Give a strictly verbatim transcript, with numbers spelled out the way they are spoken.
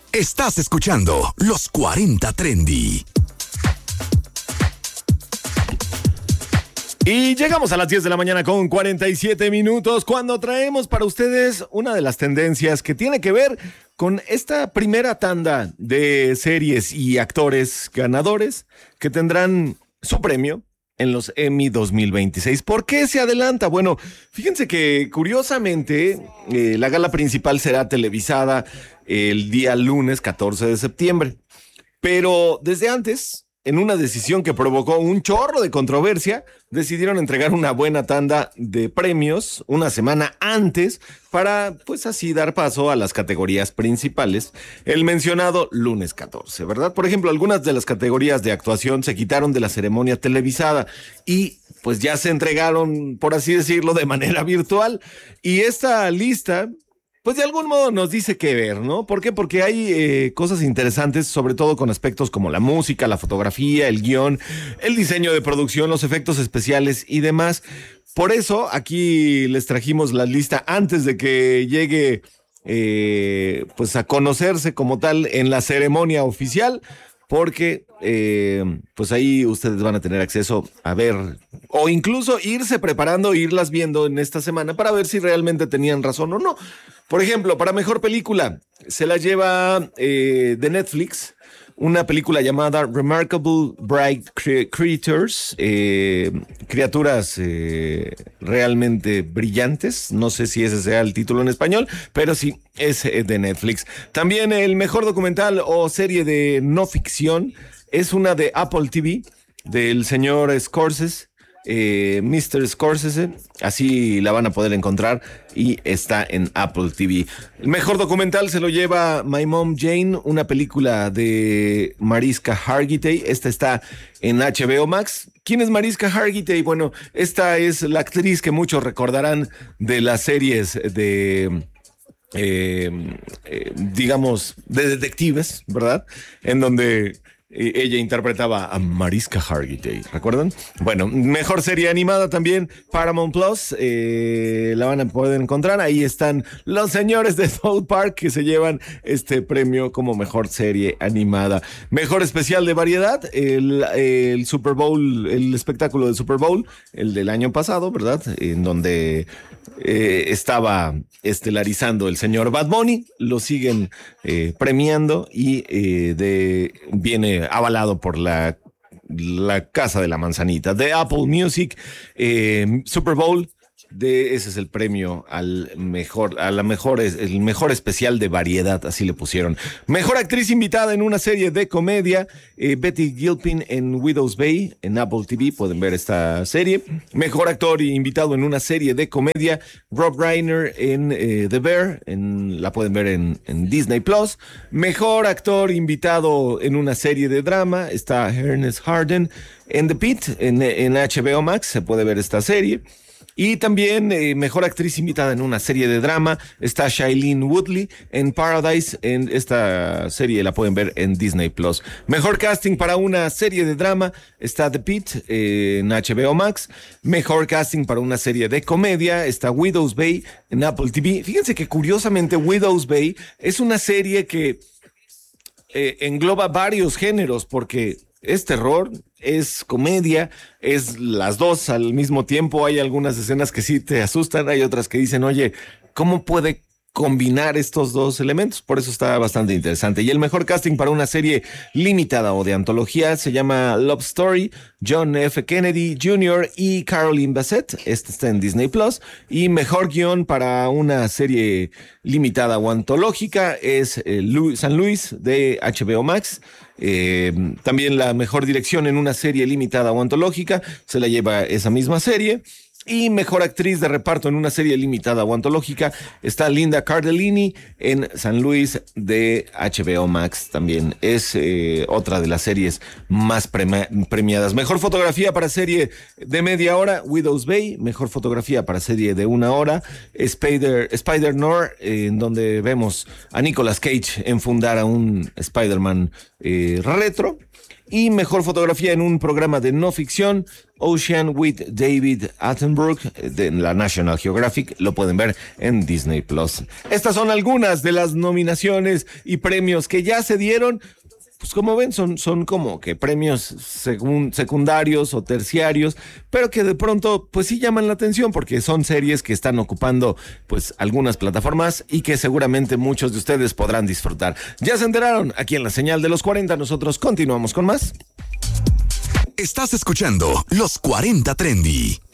Estás escuchando Los cuarenta Trendy. Y llegamos a las diez de la mañana con cuarenta y siete minutos cuando traemos para ustedes una de las tendencias que tiene que ver con esta primera tanda de series y actores ganadores que tendrán su premio en los Emmy dos mil veintiséis. ¿Por qué se adelanta? Bueno, fíjense que curiosamente eh, la gala principal será televisada el día lunes catorce de septiembre, pero desde antes, en una decisión que provocó un chorro de controversia, decidieron entregar una buena tanda de premios una semana antes para, pues así, dar paso a las categorías principales el mencionado lunes catorce, ¿verdad? Por ejemplo, algunas de las categorías de actuación se quitaron de la ceremonia televisada y pues ya se entregaron, por así decirlo, de manera virtual. Y esta lista, pues de algún modo nos dice qué ver, ¿no? ¿Por qué? Porque hay eh, cosas interesantes, sobre todo con aspectos como la música, la fotografía, el guión, el diseño de producción, los efectos especiales y demás. Por eso aquí les trajimos la lista antes de que llegue eh, pues a conocerse como tal en la ceremonia oficial, porque eh, pues ahí ustedes van a tener acceso a ver o incluso irse preparando, irlas viendo en esta semana para ver si realmente tenían razón o no. Por ejemplo, para mejor película se la lleva eh, de Netflix una película llamada Remarkable Bright Creatures, eh, criaturas eh, realmente brillantes. No sé si ese sea el título en español, pero sí, es de Netflix. También el mejor documental o serie de no ficción es una de Apple T V del señor Scorsese. Eh, mister Scorsese, así la van a poder encontrar y está en Apple T V. El mejor documental se lo lleva My Mom Jane, una película de Mariska Hargitay. Esta está en H B O Max. ¿Quién es Mariska Hargitay? Bueno, esta es la actriz que muchos recordarán de las series de eh, eh, digamos de detectives, ¿verdad? En donde ella interpretaba a Mariska Hargitay, ¿recuerdan? Bueno, mejor serie animada también, Paramount Plus, eh, la van a poder encontrar. Ahí están los señores de South Park que se llevan este premio como mejor serie animada. Mejor especial de variedad, el, el Super Bowl, el espectáculo del Super Bowl, el del año pasado, ¿verdad? En donde eh, estaba estelarizando el señor Bad Bunny, lo siguen eh, premiando y eh, de viene avalado por la, la Casa de la Manzanita de Apple Music. eh, Super Bowl, de, ese es el premio al mejor, a la mejor, el mejor especial de variedad, así le pusieron. Mejor actriz invitada en una serie de comedia, eh, Betty Gilpin en Widow's Bay, en Apple T V, pueden ver esta serie. Mejor actor invitado en una serie de comedia, Rob Reiner en eh, The Bear, en, la pueden ver en, en Disney Plus. Mejor actor invitado en una serie de drama, está Ernest Harden en The Pitt, en, en H B O Max, se puede ver esta serie. Y también eh, mejor actriz invitada en una serie de drama está Shailene Woodley en Paradise. En esta serie la pueden ver en Disney Plus. Mejor casting para una serie de drama está The Pitt eh, en H B O Max. Mejor casting para una serie de comedia está Widow's Bay en Apple T V. Fíjense que curiosamente Widow's Bay es una serie que eh, engloba varios géneros, porque es terror, es comedia, es las dos al mismo tiempo. Hay algunas escenas que sí te asustan, hay otras que dicen, oye, ¿cómo puede combinar estos dos elementos? Por eso está bastante interesante. Y el mejor casting para una serie limitada o de antología se llama Love Story, John F. Kennedy junior y Caroline Bassett. Este está en Disney Plus. Y mejor guión para una serie limitada o antológica es eh, Lu- San Luis de H B O Max. Eh, también la mejor dirección en una serie limitada o antológica se la lleva esa misma serie. Y mejor actriz de reparto en una serie limitada o antológica está Linda Cardellini en San Luis de H B O Max. También es eh, otra de las series más premi- premiadas. Mejor fotografía para serie de media hora, Widow's Bay. Mejor fotografía para serie de una hora, Spider, Spider-Noir, eh, en donde vemos a Nicolas Cage enfundar a un Spider-Man eh, retro. Y mejor fotografía en un programa de no ficción, Ocean with David Attenborough, de la National Geographic. Lo pueden ver en Disney Plus. Estas son algunas de las nominaciones y premios que ya se dieron. Pues como ven, son, son como que premios segun, secundarios o terciarios, pero que de pronto pues sí llaman la atención porque son series que están ocupando pues algunas plataformas y que seguramente muchos de ustedes podrán disfrutar. Ya se enteraron, aquí en la Señal de los cuarenta, nosotros continuamos con más. Estás escuchando Los cuarenta Trendy.